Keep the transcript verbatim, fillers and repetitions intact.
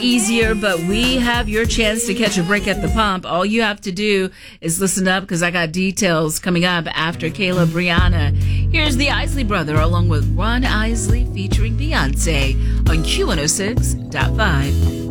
easier, but we have your chance to catch a break at the pump. All you have to do is listen up because I got details coming up after Kayla Brianna. Here's the Isley Brother along with Ron Isley featuring Beyonce on Q one oh six point five.